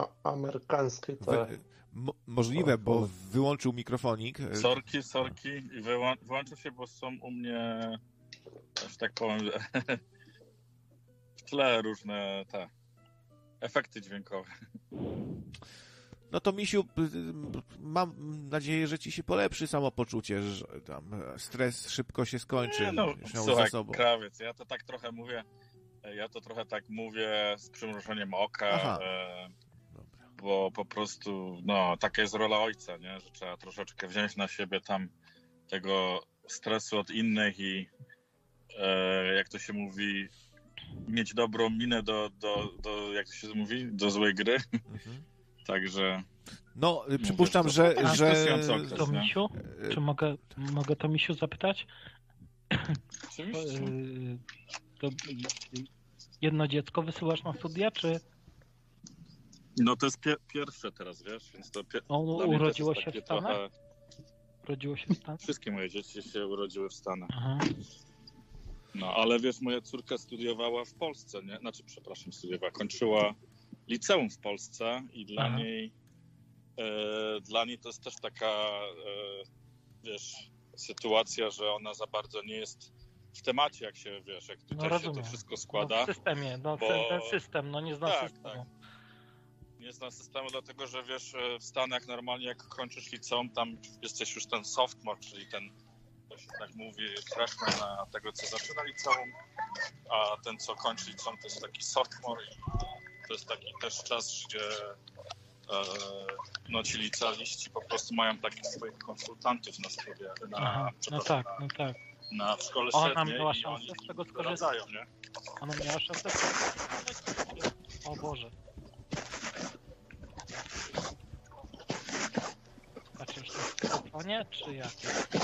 amerykańskiej to... Możliwe, bo wyłączył mikrofonik. Sorki. I wyłączył się, bo są u mnie, że tak powiem, w tle różne te efekty dźwiękowe. No to Misiu, mam nadzieję, że ci się polepszy samopoczucie, że tam stres szybko się skończy. Słuchaj, krawiec, ja to trochę tak mówię z przymrużeniem oka, bo po prostu, taka jest rola ojca, nie? Że trzeba troszeczkę wziąć na siebie tam tego stresu od innych i jak to się mówi, mieć dobrą minę do jak to się mówi, do złej gry. Także... No, przypuszczam, że... To Misiu? Czy mogę to Misiu zapytać? Oczywiście. To jedno dziecko wysyłasz na studia, czy... No to jest pierwsze teraz, wiesz, więc to urodziło się w Stanach? Urodziło się w Stanach? Wszystkie moje dzieci się urodziły w Stanach. Aha. No, ale wiesz, moja córka studiowała w Polsce, nie? Kończyła liceum w Polsce i dla niej to jest też taka, wiesz, sytuacja, że ona za bardzo nie jest w temacie, jak się, wiesz, jak tutaj się to wszystko składa. W systemie, ten system, nie zna systemu. Tak. Nie zna systemu, dlatego że wiesz, w Stanach normalnie jak kończysz liceum, tam jesteś już ten sophomore, czyli ten, to się tak mówi, freshman na tego, co zaczyna liceum, a ten, co kończy liceum, to jest taki sophomore i to jest taki też czas, gdzie ci licealiści po prostu mają takich swoich konsultantów na studiach, na szkole średniej. Ona miała szansę z tego skorzystać. Nie? Ona miała szansę z tego skorzystać. O Boże. Patrzysz w telefonie, czy jak?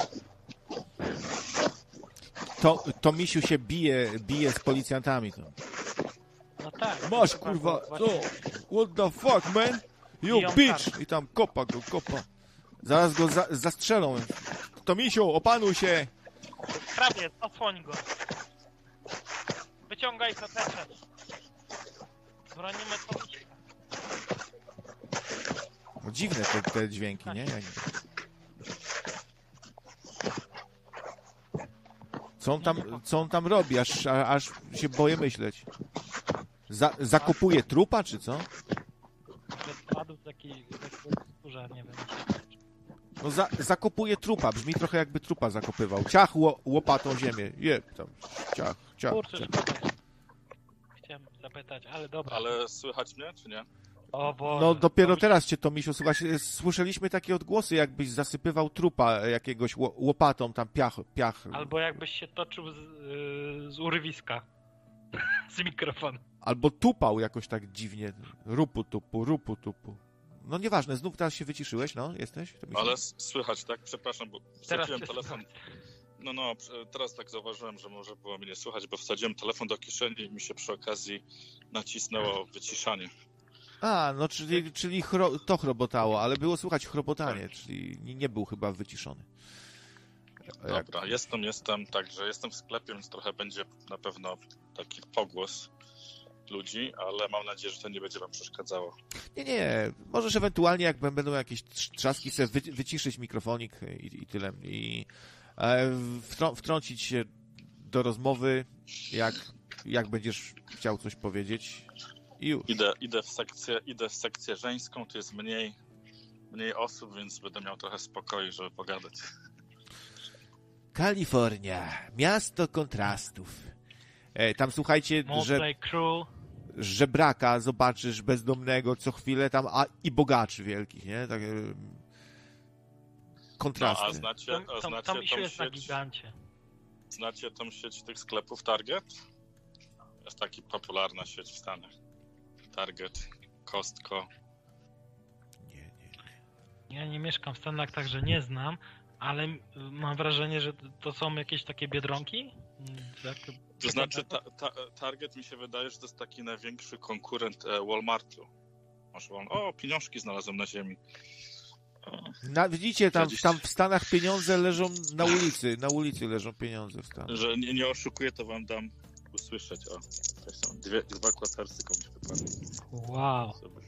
To Misiu się bije z policjantami. To. No tak. Masz, kurwa, co? What the fuck, man? You bitch! I tam kopa. Zaraz go zastrzelą. To Misiu, opanuj się! Prawie, odsłoń go. Wyciągaj zateczę. Bronimy policji. No dziwne te dźwięki, nie? Co on tam robi? Aż się boję myśleć. Zakopuje trupa, czy co? Padł taki skórze, nie wiem. No zakopuje trupa. Brzmi trochę jakby trupa zakopywał. Ciach łopatą ziemię. Tam. Ciach. Kurczę, szkoda. Chciałem zapytać, ale dobra. Ale słychać mnie, czy nie? O Boże. No dopiero teraz cię to, Misiu, słuchaj, słyszeliśmy takie odgłosy, jakbyś zasypywał trupa jakiegoś łopatą, tam piach. Albo jakbyś się toczył z urwiska. Z mikrofonu. Albo tupał jakoś tak dziwnie. Rupu tupu. No nieważne, znów teraz się wyciszyłeś, jesteś? Ale słychać, tak? Przepraszam, bo wsadziłem telefon. Teraz tak zauważyłem, że może było mnie słychać, bo wsadziłem telefon do kieszeni i mi się przy okazji nacisnęło wyciszanie. Czyli to chrobotało, ale było słychać chrobotanie, czyli nie był chyba wyciszony. Dobra, jestem, także jestem w sklepie, więc trochę będzie na pewno taki pogłos ludzi, ale mam nadzieję, że to nie będzie wam przeszkadzało. Nie. Możesz ewentualnie, jak będą jakieś trzaski, sobie wyciszyć mikrofonik i tyle. I wtrącić się do rozmowy, jak będziesz chciał coś powiedzieć. I już. Idę w sekcję żeńską, tu jest mniej osób, więc będę miał trochę spokoju, żeby pogadać. Kalifornia, miasto kontrastów. Tam słuchajcie, żebraka zobaczysz bezdomnego co chwilę tam, i bogaczy wielkich, nie? Takie kontrasty. A znacie tam się jest na gigancie. Znacie tą sieć tych sklepów Target? Jest taka popularna sieć w Stanach. Target, Costco. Nie. Ja nie mieszkam w Stanach, także nie znam, ale mam wrażenie, że to są jakieś takie Biedronki? To znaczy Target mi się wydaje, że to jest taki największy konkurent Walmartu. Pieniążki znalazłem na ziemi. Widzicie, tam w Stanach pieniądze leżą na ulicy. Na ulicy leżą pieniądze w Stanach. Że nie oszukuję, to wam dam usłyszeć. To są dwa kwartersy komuś wypadły. Wow.